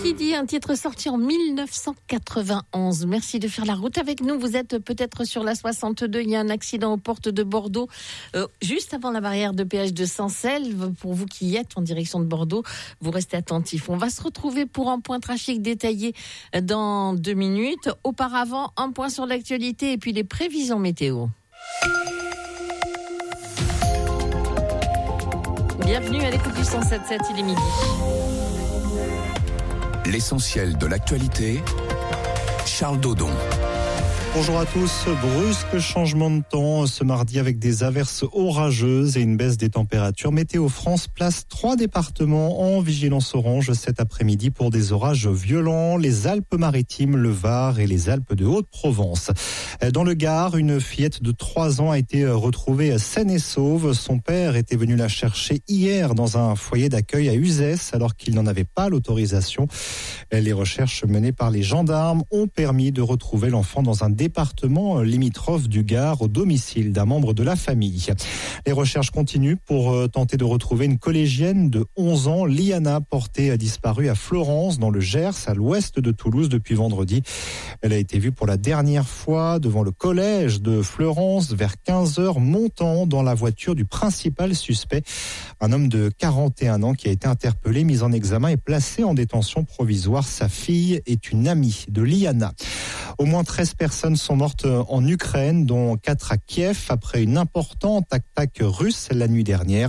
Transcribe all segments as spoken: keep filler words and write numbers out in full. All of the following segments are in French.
Kiddy, un titre sorti en dix-neuf cent quatre-vingt-onze. Merci de faire la route avec nous. Vous êtes peut-être sur la soixante-deux. Il y a un accident aux portes de Bordeaux, euh, juste avant la barrière de péage de Saint-Selve. Pour vous qui y êtes en direction de Bordeaux, vous restez attentifs. On va se retrouver pour un point trafic détaillé dans deux minutes. Auparavant, un point sur l'actualité et puis les prévisions météo. Bienvenue à l'écoute du cent sept sept, il est midi. L'essentiel de l'actualité, Charles Dodon. Bonjour à tous. Brusque changement de temps ce mardi avec des averses orageuses et une baisse des températures. Météo France place trois départements en vigilance orange cet après-midi pour des orages violents. Les Alpes-Maritimes, le Var et les Alpes de Haute-Provence. Dans le Gard, une fillette de trois ans a été retrouvée saine et sauve. Son père était venu la chercher hier dans un foyer d'accueil à Uzès alors qu'il n'en avait pas l'autorisation. Les recherches menées par les gendarmes ont permis de retrouver l'enfant dans un département limitrophe du Gard au domicile d'un membre de la famille. Les recherches continuent pour tenter de retrouver une collégienne de onze ans, Liana, portée disparue à Florence dans le Gers, à l'ouest de Toulouse depuis vendredi. Elle a été vue pour la dernière fois devant le collège de Florence vers quinze heures, montant dans la voiture du principal suspect, un homme de quarante et un ans qui a été interpellé, mis en examen et placé en détention provisoire. Sa fille est une amie de Liana. Au moins treize personnes sont mortes en Ukraine, dont quatre à Kiev, après une importante attaque russe la nuit dernière.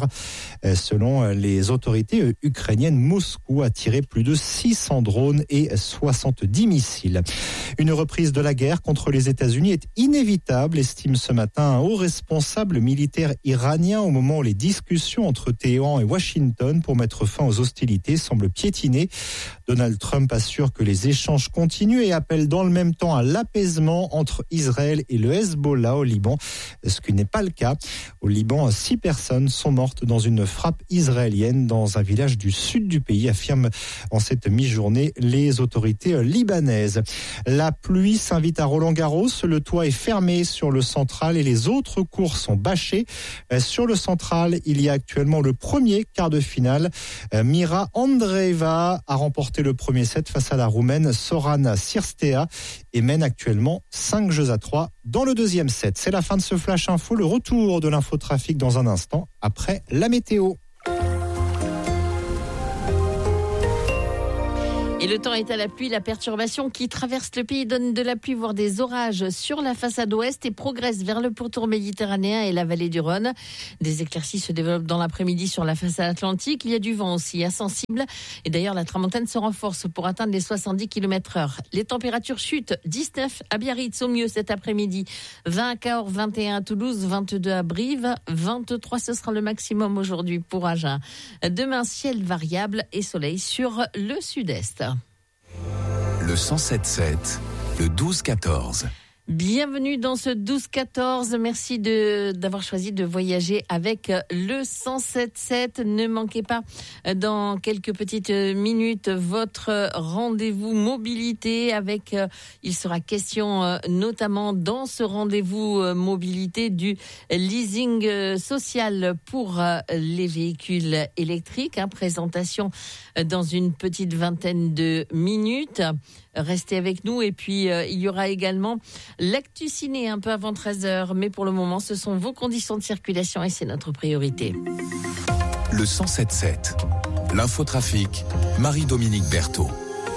Selon les autorités ukrainiennes, Moscou a tiré plus de six cents drones et soixante-dix missiles. Une reprise de la guerre contre les États-Unis est inévitable, estime ce matin un haut responsable militaire iranien, au moment où les discussions entre Téhéran et Washington pour mettre fin aux hostilités semblent piétiner. Donald Trump assure que les échanges continuent et appelle dans le même temps à l'apaisement entre Israël et le Hezbollah au Liban, ce qui n'est pas le cas. Au Liban, six personnes sont mortes dans une frappe israélienne dans un village du sud du pays, affirment en cette mi-journée les autorités libanaises. La pluie s'invite à Roland-Garros, le toit est fermé sur le central et les autres cours sont bâchés. Sur le central, il y a actuellement le premier quart de finale. Mira Andreeva a remporté le premier set face à la Roumaine Sorana Cirstea et mène actuellement cinq jeux à trois dans le deuxième set. C'est la fin de ce Flash Info, le retour de l'infotrafic dans un instant après la météo. Et le temps est à la pluie, la perturbation qui traverse le pays donne de la pluie, voire des orages sur la façade ouest et progresse vers le pourtour méditerranéen et la vallée du Rhône. Des éclaircies se développent dans l'après-midi sur la façade atlantique. Il y a du vent aussi insensible. Et d'ailleurs, la tramontane se renforce pour atteindre les soixante-dix kilomètres heure. Les températures chutent. dix-neuf à Biarritz au mieux cet après-midi. vingt à Cahors, vingt et un à Toulouse, vingt-deux à Brive, vingt-trois ce sera le maximum aujourd'hui pour Agen. Demain, ciel variable et soleil sur le sud-est. Le cent sept sept, le douze quatorze. Bienvenue dans ce douze quatorze. Merci de, d'avoir choisi de voyager avec le cent sept sept. Ne manquez pas dans quelques petites minutes votre rendez-vous mobilité avec, il sera question notamment dans ce rendez-vous mobilité du leasing social pour les véhicules électriques. Hein, présentation dans une petite vingtaine de minutes. Restez avec nous et puis euh, il y aura également l'actu ciné un peu avant treize heures. Mais pour le moment, ce sont vos conditions de circulation et c'est notre priorité. Le cent sept sept, l'infotrafic, Marie-Dominique Berthaud.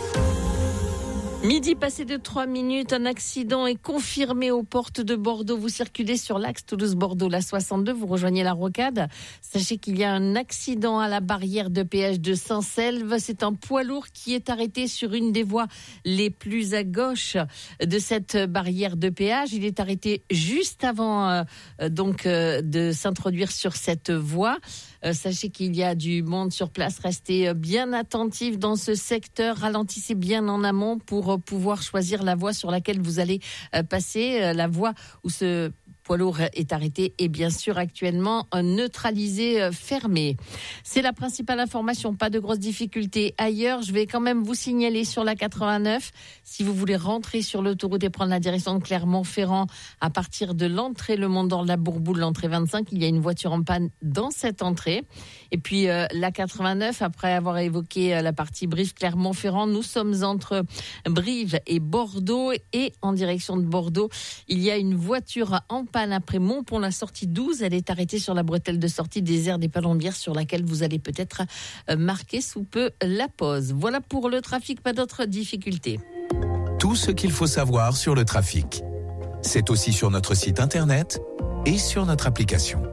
Midi passé de trois minutes, un accident est confirmé aux portes de Bordeaux. Vous circulez sur l'axe Toulouse-Bordeaux, la soixante-deux, vous rejoignez la Rocade. Sachez qu'il y a un accident à la barrière de péage de Saint-Selve. C'est un poids lourd qui est arrêté sur une des voies les plus à gauche de cette barrière de péage. Il est arrêté juste avant euh, donc euh, de s'introduire sur cette voie. Euh, sachez qu'il y a du monde sur place. Restez bien attentifs dans ce secteur. Ralentissez bien en amont pour pouvoir choisir la voie sur laquelle vous allez passer, la voie où se poids lourd est arrêté et bien sûr actuellement neutralisé, fermé. C'est la principale information, pas de grosses difficultés ailleurs. Je vais quand même vous signaler sur la quatre-vingt-neuf, si vous voulez rentrer sur l'autoroute et prendre la direction de Clermont-Ferrand à partir de l'entrée Le Mont d'Or, la Bourboule, l'entrée vingt-cinq, il y a une voiture en panne dans cette entrée. Et puis euh, la quatre-vingt-neuf, après avoir évoqué euh, la partie Brive-Clermont-Ferrand, nous sommes entre Brive et Bordeaux et en direction de Bordeaux, il y a une voiture en panne après Montpont, la sortie douze. Elle est arrêtée sur la bretelle de sortie des aires des Palombières sur laquelle vous allez peut-être euh, marquer sous peu la pause. Voilà pour le trafic, pas d'autres difficultés. Tout ce qu'il faut savoir sur le trafic. C'est aussi sur notre site internet et sur notre application.